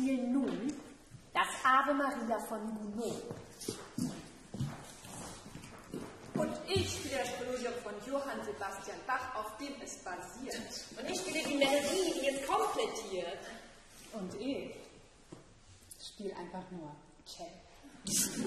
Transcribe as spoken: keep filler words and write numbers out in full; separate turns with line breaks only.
spielen nun das Ave Maria von Gounod.
Und ich spiele das Präludium von Johann Sebastian Bach, auf dem es basiert.
Und ich spiele die Melodie, die es komplettiert.
Und ich spiele einfach nur Cello.